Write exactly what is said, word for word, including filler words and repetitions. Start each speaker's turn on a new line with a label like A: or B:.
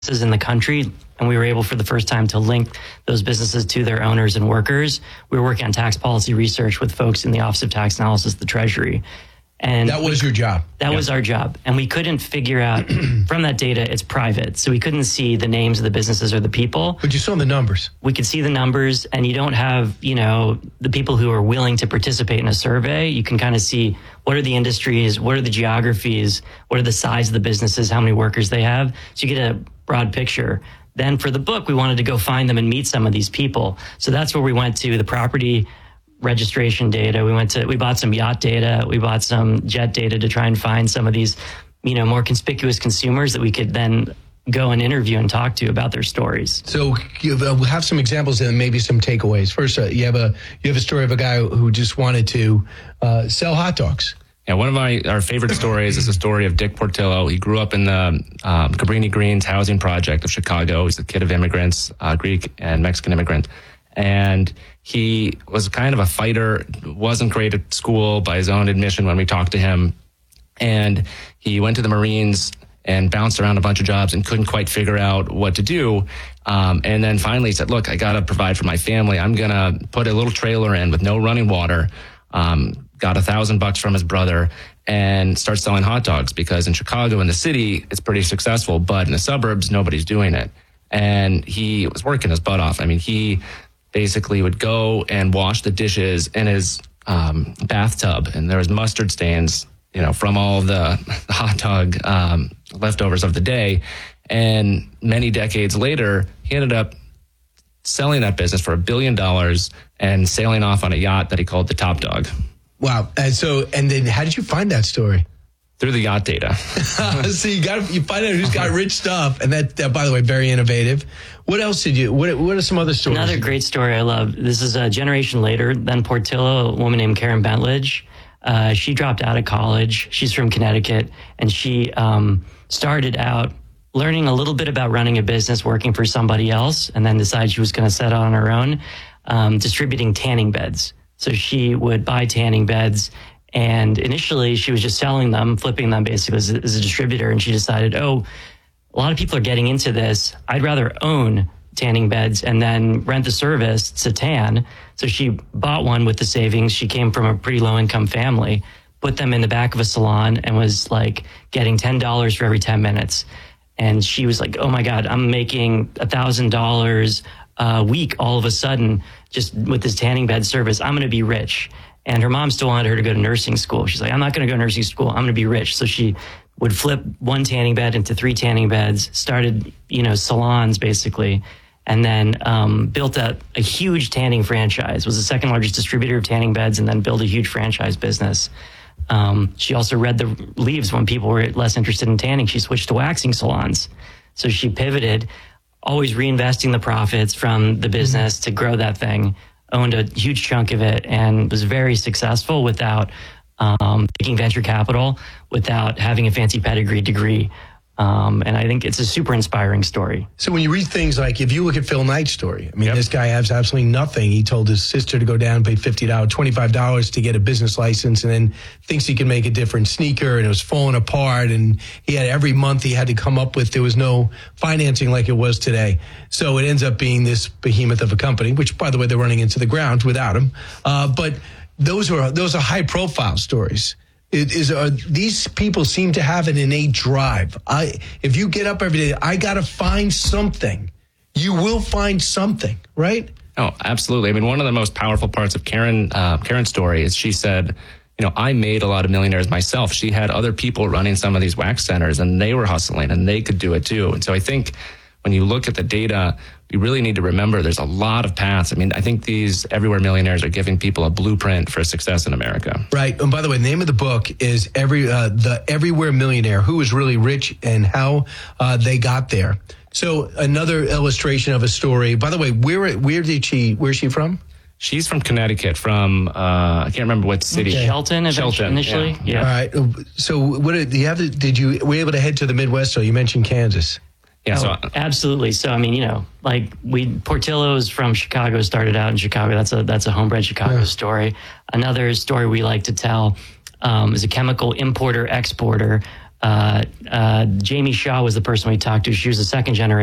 A: in the country, and we were able for the first time to link those businesses to their owners and workers. We were working on tax policy research with folks in the Office of Tax Analysis, the Treasury. And
B: that was we, your job.
A: That yep. was our job. And we couldn't figure out from that data, it's private. So we couldn't see the names of the businesses or the people.
B: But you saw the numbers.
A: We could see the numbers, and you don't have, you know, the people who are willing to participate in a survey. You can kind of see what are the industries, what are the geographies, what are the size of the businesses, how many workers they have. So you get a broad picture. Then for the book, we wanted to go find them and meet some of these people. So that's where we went to the property registration data. We went to, we bought some yacht data. We bought some jet data to try and find some of these, you know, more conspicuous consumers that we could then go and interview and talk to about their stories.
B: So you have some examples and maybe some takeaways. First, uh, you have a, you have a story of a guy who just wanted to uh, sell hot dogs.
C: Yeah, one of my our favorite stories is the story of Dick Portillo. He grew up in the um, Cabrini Greens housing project of Chicago. He's a kid of immigrants, uh, Greek and Mexican immigrant. And he was kind of a fighter, wasn't great at school by his own admission when we talked to him. And he went to the Marines and bounced around a bunch of jobs and couldn't quite figure out what to do. Um, and then finally he said, look, I got to provide for my family. I'm going to put a little trailer in with no running water. Um, got a thousand bucks from his brother and start selling hot dogs, because in Chicago, in the city, it's pretty successful, but in the suburbs, nobody's doing it. And he was working his butt off. I mean, he basically would go and wash the dishes in his um, bathtub, and there was mustard stains, you know, from all of the hot dog um, leftovers of the day. And many decades later, he ended up selling that business for a billion dollars and sailing off on a yacht that he called the Top Dog.
B: Wow. And so, and then how did you find that story?
C: Through the yacht data.
B: So you got you find out who's got rich stuff, and that, that, by the way, very innovative. What else did you? What What are some other stories?
A: Another great story I love. This is a generation later than Portillo. A woman named Karen Bentledge. Uh, she dropped out of college. She's from Connecticut, and she um, started out learning a little bit about running a business, working for somebody else, and then decided she was going to set out on her own, um, distributing tanning beds. So she would buy tanning beds, and initially she was just selling them, flipping them basically as a, as a distributor. And she decided, oh, a lot of people are getting into this. I'd rather own tanning beds and then rent the service to tan. So she bought one with the savings. She came from a pretty low income family, put them in the back of a salon, and was like getting ten dollars for every ten minutes. And she was like, oh my God, I'm making a thousand dollars a week all of a sudden just with this tanning bed service. I'm going to be rich. And her mom still wanted her to go to nursing school. She's like, I'm not going to go to nursing school. I'm going to be rich. So she would flip one tanning bed into three tanning beds, started, you know, salons basically, and then um, built a, a huge tanning franchise, was the second largest distributor of tanning beds, and then built a huge franchise business. Um, she also read the leaves when people were less interested in tanning. She switched to waxing salons. So she pivoted, always reinvesting the profits from the business to grow that thing, owned a huge chunk of it, and was very successful without um, taking venture capital, without having a fancy pedigree degree. Um, and I think it's a super inspiring story.
B: So when you read things like, if you look at Phil Knight's story, I mean, yep. This guy has absolutely nothing. He told his sister to go down and pay fifty dollars, twenty-five dollars to get a business license, and then thinks he can make a different sneaker, and it was falling apart. And he had every month he had to come up with, there was no financing like it was today. So it ends up being this behemoth of a company, which, by the way, they're running into the ground without him. Uh, but those are, those are high profile stories. It is, uh, these people seem to have an innate drive. I, if you get up every day, I got to find something. You will find something, right?
C: Oh, absolutely. I mean, one of the most powerful parts of Karen, uh, Karen's story is she said, you know, I made a lot of millionaires myself. She had other people running some of these wax centers, and they were hustling, and they could do it too. And so I think when you look at the data, we really need to remember there's a lot of paths. I mean, I think these Everywhere Millionaires are giving people a blueprint for success in America.
B: Right. And by the way, the name of the book is every uh, the Everywhere Millionaire, Who is Really Rich and How uh, They Got There. So another illustration of a story. By the way, where where did she, where's she from?
C: She's from Connecticut, from, uh, I can't remember what city.
A: Okay. Shelton,
C: Shelton,
A: initially.
C: Yeah.
A: yeah.
B: All right. So what did you have to, did you, were you able to head to the Midwest? So you mentioned Kansas.
C: Yeah,
A: oh,
C: so,
A: absolutely. So, I mean, you know, like we, Portillo's from Chicago, started out in Chicago. That's a, that's a homebred Chicago yeah. story. Another story we like to tell um, is a chemical importer exporter. Uh, uh, Jamie Shaw was the person we talked to. She was a second generation